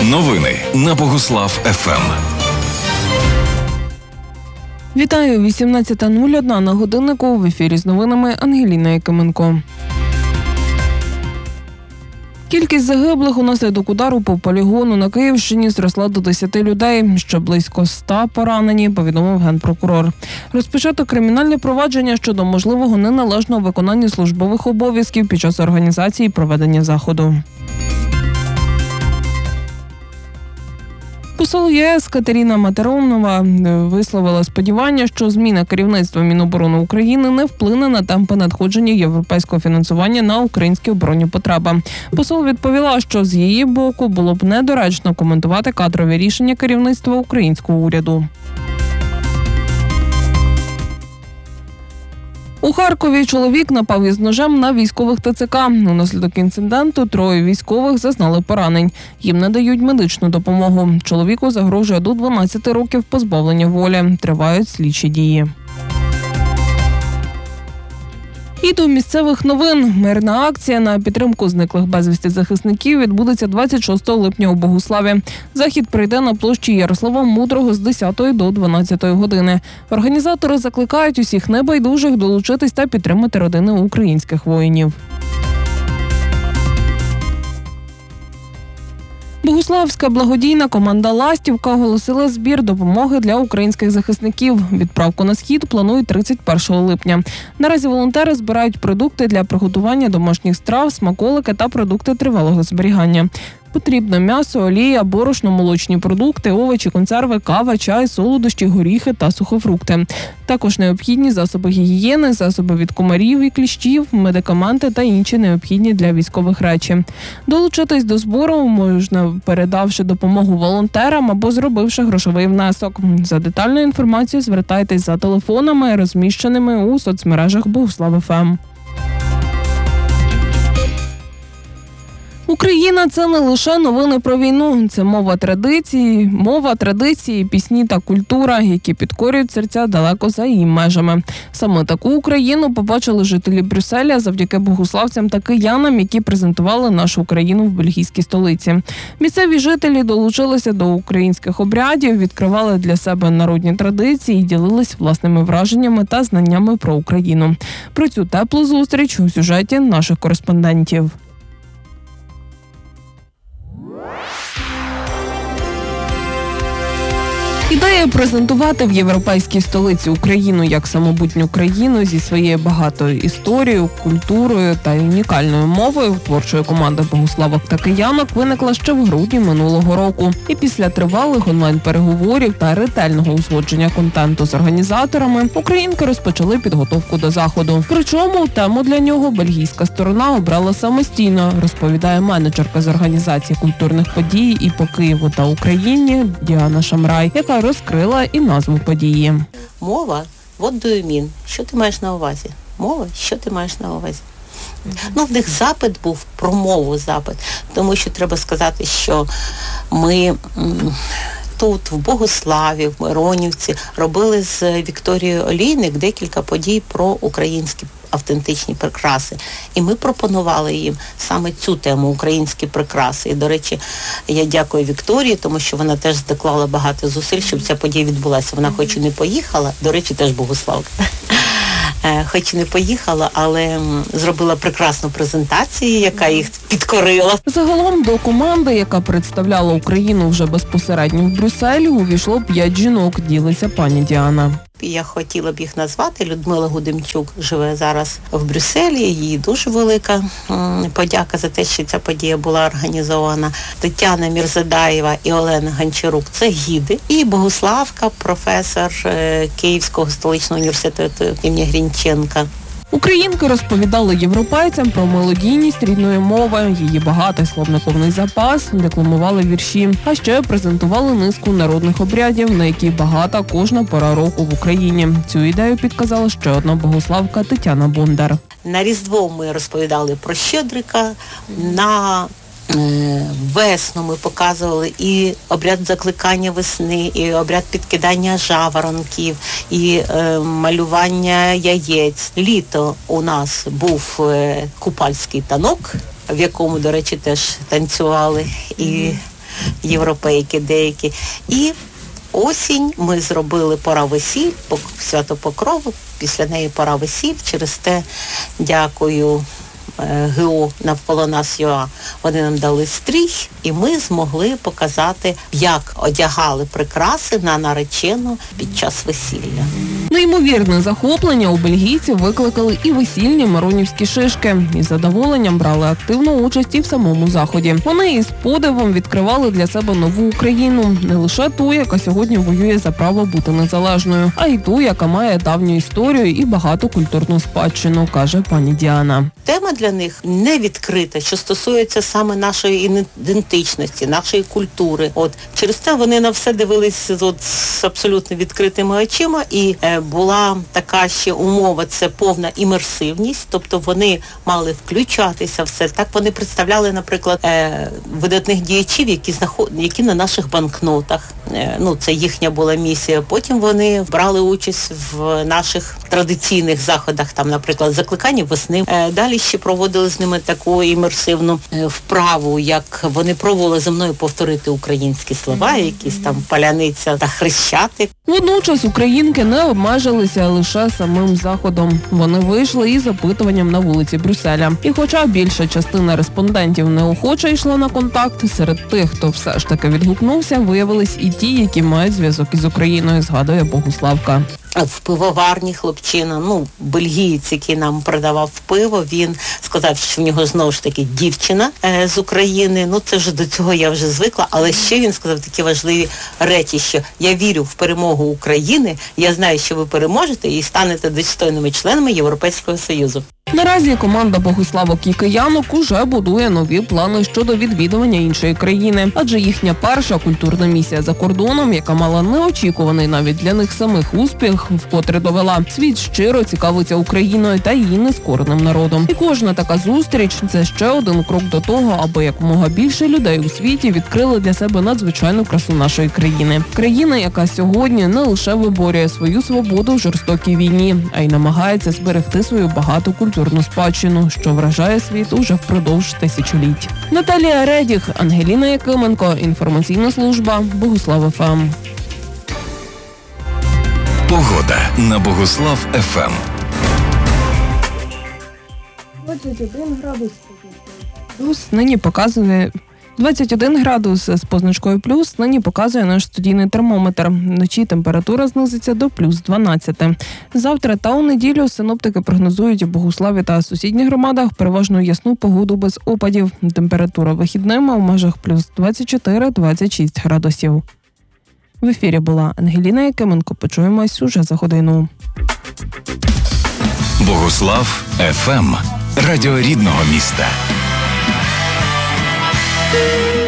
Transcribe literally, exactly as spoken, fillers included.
Новини на Богуслав еф ем. Вітаю, вісімнадцята нуль одна на годиннику, в ефірі з новинами Ангеліна Якименко. Кількість загиблих унаслідок удару по полігону на Київщині зросла до десяти людей, ще близько ста поранені, повідомив Генпрокурор. Розпочато кримінальне провадження щодо можливого неналежного виконання службових обов'язків під час організації проведення заходу. Посол ЄС Катерина Матеронова висловила сподівання, що зміна керівництва Міноборони України не вплине на темпи надходження європейського фінансування на українські оборонні потреби. Посол відповіла, що з її боку було б недоречно коментувати кадрові рішення керівництва українського уряду. У Харкові чоловік напав із ножем на військових Те Це Ка. Унаслідок інциденту троє військових зазнали поранень. Їм надають медичну допомогу. Чоловіку загрожує до дванадцяти років позбавлення волі. Тривають слідчі дії. І до місцевих новин. Мирна акція на підтримку зниклих безвісти захисників відбудеться двадцять шостого липня у Богуславі. Захід пройде на площі Ярослава Мудрого з десятої до дванадцятої години. Організатори закликають усіх небайдужих долучитись та підтримати родини українських воїнів. Богуславська благодійна команда «Ластівка» оголосила збір допомоги для українських захисників. Відправку на схід планують тридцять першого липня. Наразі волонтери збирають продукти для приготування домашніх страв, смаколики та продукти тривалого зберігання. Потрібно м'ясо, олія, борошно, молочні продукти, овочі, консерви, кава, чай, солодощі, горіхи та сухофрукти. Також необхідні засоби гігієни, засоби від комарів і кліщів, медикаменти та інші необхідні для військових речі. Долучитись до збору можна, передавши допомогу волонтерам або зробивши грошовий внесок. За детальною інформацією звертайтесь за телефонами, розміщеними у соцмережах Богуслав еф ем. Україна – це не лише новини про війну, це мова традиції, мова, традиції, пісні та культура, які підкорюють серця далеко за її межами. Саме таку Україну побачили жителі Брюсселя завдяки богуславцям та киянам, які презентували нашу країну в бельгійській столиці. Місцеві жителі долучилися до українських обрядів, відкривали для себе народні традиції і ділились власними враженнями та знаннями про Україну. Про цю теплу зустріч у сюжеті наших кореспондентів. Ідея презентувати в європейській столиці Україну як самобутню країну зі своєю багатою історією, культурою та унікальною мовою творчої команди богуславок та киянок виникла ще в грудні минулого року. І після тривалих онлайн-переговорів та ретельного узгодження контенту з організаторами українки розпочали підготовку до заходу. Причому тему для нього бельгійська сторона обрала самостійно, розповідає менеджерка з організації культурних подій і по Києву та Україні Діана Шамрай, яка розкрила і назву події. Мова, what do you mean? Що ти маєш на увазі? Мова, що ти маєш на увазі? Mm-hmm. Ну, в них запит був, про мову запит, тому що треба сказати, що ми м, тут, в Богуславі, в Миронівці, робили з Вікторією Олійник декілька подій про українські автентичні прикраси. І ми пропонували їм саме цю тему українські прикраси. І, до речі, я дякую Вікторії, тому що вона теж доклала багато зусиль, щоб ця подія відбулася. Вона хоч і не поїхала, до речі, теж богуславка. Хоч і не поїхала, але зробила прекрасну презентацію, яка їх підкорила. Загалом до команди, яка представляла Україну вже безпосередньо в Брюсселі, увійшло п'ять жінок, ділиться пані Діана. Я хотіла б їх назвати. Людмила Гудимчук живе зараз в Брюсселі. Їй дуже велика подяка за те, що ця подія була організована. Тетяна Мірзадаєва і Олена Гончарук – це гіди. І Богуславка, професор Київського столичного університету імені Грінченка. Українки розповідали європейцям про мелодійність рідної мови, її багатий словниковний запас, декламували вірші, а ще презентували низку народних обрядів, на які багата кожна пора року в Україні. Цю ідею підказала ще одна богуславка Тетяна Бондар. На Різдво ми розповідали про Щедрика, на весну ми показували і обряд закликання весни, і обряд підкидання жаворонків, і е, малювання яєць. Літо у нас був е, купальський танок, в якому, до речі, теж танцювали. І європейки деякі. І осінь ми зробили пора весіль, свято Покрову, після неї пора весіль, через те дякую ГО навколо нас ЮА. Вони нам дали стрій, і ми змогли показати, як одягали прикраси на наречену під час весілля. Неймовірне захоплення у бельгійців викликали і весільні миронівські шишки. Із задоволенням брали активну участь і в самому заході. Вони із подивом відкривали для себе нову Україну. Не лише ту, яка сьогодні воює за право бути незалежною, а й ту, яка має давню історію і багату культурну спадщину, каже пані Діана. Тема для них не відкрита, що стосується саме нашої ідентичності, нашої культури. От через те вони на все дивились от з абсолютно відкритими очима, і е, була така ще умова, це повна імерсивність, тобто вони мали включатися все. Так вони представляли, наприклад, е, видатних діячів, які знаход... які на наших банкнотах. Е, ну, це їхня була місія. Потім вони брали участь в наших традиційних заходах, там, наприклад, закликання весни. Е, далі ще проводили з ними таку імерсивну е, вправу, як вони пробували зі мною повторити українські слова, якісь там паляниця та хрещатик. Водночас українки не обмежилися лише самим заходом. Вони вийшли із опитуванням на вулиці Брюсселя. І хоча більша частина респондентів неохоче йшла на контакт, серед тих, хто все ж таки відгукнувся, виявились і ті, які мають зв'язок із Україною, згадує Богуславка. В пивоварні хлопчина, ну, бельгієць, який нам продавав пиво, він сказав, що в нього знову ж таки дівчина е, з України. Ну, це вже до цього я вже звикла, але ще він сказав такі важливі речі, що я вірю в перемогу України, я знаю, що ви переможете і станете достойними членами Європейського Союзу. Наразі команда Богуславок і киянок уже будує нові плани щодо відвідування іншої країни, адже їхня перша культурна місія за кордоном, яка мала неочікуваний навіть для них самих успіх, вкотре довела. Світ щиро цікавиться Україною та її нескореним народом. І кожна така зустріч – це ще один крок до того, аби якомога більше людей у світі відкрили для себе надзвичайну красу нашої країни. Країна, яка сьогодні не лише виборює свою свободу в жорстокій війні, а й намагається зберегти свою багату культурну спадщину, що вражає світ уже впродовж тисячоліть. Наталія Редіх, Ангеліна Якименко, інформаційна служба Богуслав ФМ. Погода на Богуслав ФМ. двадцять один градус плюс, нині показує двадцять один градус з позначкою плюс, нині показує наш студійний термометр. Вночі температура знизиться до плюс дванадцять. Завтра та у неділю синоптики прогнозують у Богуславі та сусідніх громадах переважно ясну погоду без опадів. Температура вихідними у межах плюс двадцять чотири - двадцять шість градусів. В ефірі була Ангеліна Якименко. Почуємось уже за годину. Богуслав ФМ. Радіо рідного міста.